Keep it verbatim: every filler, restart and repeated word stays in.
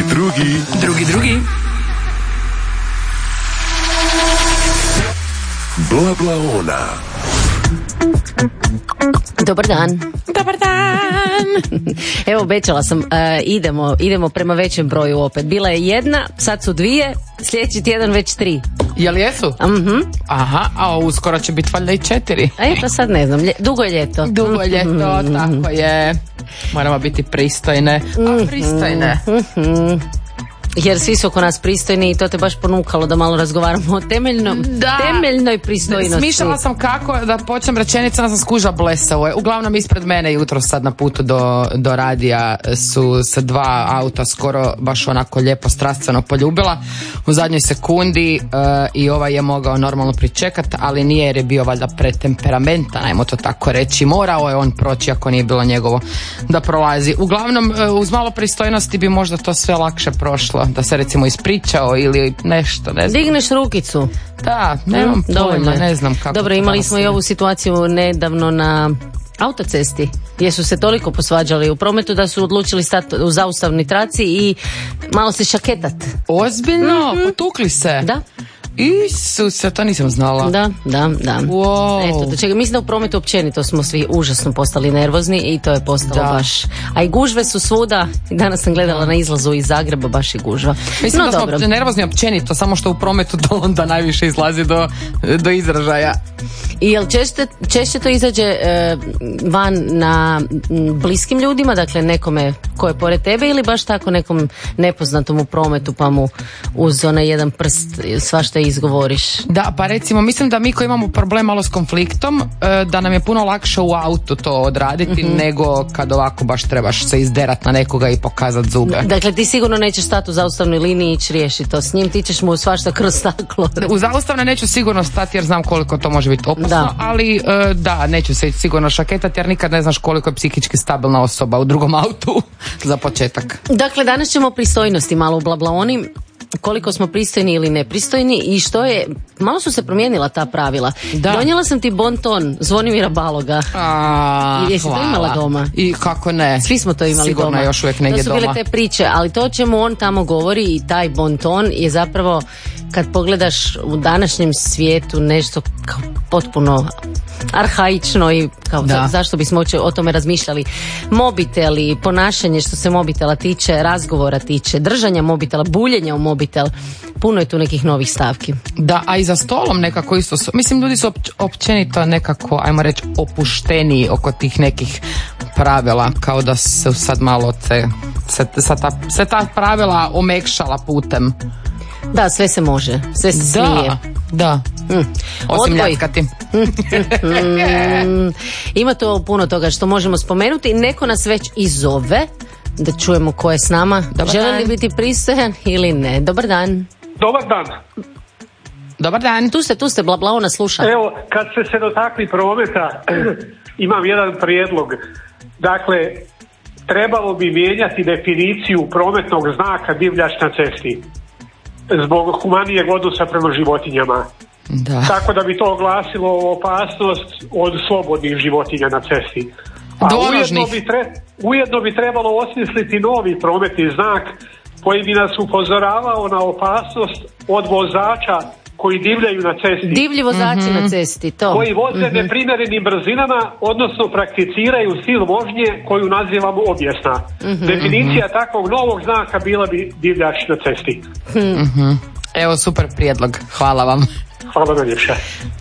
drugi. Drugi, drugi. Bla, bla, ona. Dobar dan. Dobar dan. Evo, obećala sam, uh, idemo, idemo prema većem broju opet. Bila je jedna, sad su dvije, sljedeći tjedan već tri. Jel jesu? Uh-huh. Aha, a uskoro će biti valjda i četiri. E, to sad ne znam, Lje, dugo je ljeto. Dugo je ljeto, tako je. Moramo biti pristojne. A, pristojne. Uh-huh. Jer svi su oko nas pristojni i to te baš ponukalo da malo razgovaramo o temeljnom, da. temeljnoj pristojnosti. Smišljala sam kako da počnem rečenicama, sam skužila blesavo je. Uglavnom ispred mene jutro sad na putu do, do radija su se dva auta skoro baš onako lijepo strastveno poljubila u zadnjoj sekundi uh, i ovaj je mogao normalno pričekat, ali nije jer je bio valjda pretemperamentan, ajmo to tako reći. Morao je on proći ako nije bilo njegovo da prolazi. Uglavnom uh, uz malo pristojnosti bi možda to sve lakše prošlo. Da se recimo ispričao ili nešto, ne znam. Digneš rukicu. Da, nemam mm, pojma, ne znam kako. Dobro, imali smo i ovu situaciju nedavno na autocesti gdje su se toliko posvađali u prometu da su odlučili stati u zaustavnoj traci i malo se šaketat. Ozbiljno? Mm-hmm. Potukli se? Da. Isuse, to nisam znala. Da, da, da. Wow. Eto, do čega, mislim da u prometu općenito smo svi užasno postali nervozni i to je postalo da. baš. A i gužve su svuda. Danas sam gledala da. na izlazu iz Zagreba, baš i gužva. Mislim no, da dobro. smo nervozni općenito, samo što u prometu to onda najviše izlazi do, do izražaja. I jel češće, češće to izađe e, van na m, bliskim ljudima, dakle nekome ko je pored tebe, ili baš tako nekom nepoznatom u prometu pa mu uz onaj jedan prst svašta izgovoriš? Da, pa recimo mislim da mi koji imamo problem malo s konfliktom, e, da nam je puno lakše u autu to odraditi mm-hmm. nego kad ovako baš trebaš se izderat na nekoga i pokazat zube. Dakle, ti sigurno nećeš stati u zaustavnoj liniji i ići riješiti to s njim, ti ćeš mu svašta kroz staklo. U zaustavne neću sigurno stati jer znam koliko to može biti opasno, da. ali e, da, neću se sigurno šaketati jer nikad ne znaš koliko je psihički stabilna osoba u drugom autu za početak. Dakle, danas ćemo o pristojnosti malo u blablaoni. Koliko smo pristojni ili nepristojni i što je, malo su se promijenila ta pravila. Da. Donijela sam ti bon ton Zvonimira Baloga. A, i jesi hvala. to imala doma? I kako ne? Svi smo to imali Sigurno doma. Sigurno još uvijek negdje doma. To su bile te priče, ali to čemu on tamo govori i taj bon ton je zapravo, kad pogledaš u današnjem svijetu, nešto kao potpuno arhaično i kao za, zašto bismo o tome razmišljali. Mobiteli, ponašanje što se mobitela tiče, razgovora tiče, držanja mobitela, buljenja u mobitel, puno je tu nekih novih stavki. Da, a i za stolom nekako isto su, mislim ljudi su opć, općenito nekako, ajmo reći, opušteniji oko tih nekih pravila, kao da su sad malo te, se, se, ta, se ta pravila omekšala putem. Da, sve se može, sve se smije. Da, da. Mm. Osim ljaskati. mm, ima to puno toga što možemo spomenuti. Neko nas već i zove, da čujemo ko je s nama. Dobar Želi dan. li biti pristojan ili ne? Dobar dan. Dobar dan. Dobar dan. Tu ste, tu ste, bla, bla, ona sluša. Evo, kad ste se dotakli prometa, imam jedan prijedlog. Dakle, trebalo bi mijenjati definiciju prometnog znaka divljač na cesti. Zbog humanijeg odnosa prema životinjama. Da. Tako da bi to oglasilo opasnost od slobodnih životinja na cesti. A ujedno bi, tre, ujedno bi trebalo osmisliti novi prometni znak koji bi nas upozoravao na opasnost od vozača koji divljaju na cesti. Divlji vozači mm-hmm. na cesti, to. Koji voze mm-hmm. neprimjerenim brzinama, odnosno prakticiraju stil vožnje koju nazivamo objesna. Mm-hmm. Definicija mm-hmm. takvog novog znaka bila bi divljač na cesti. Mm-hmm. Evo, super prijedlog. Hvala vam. Hvala najljepša.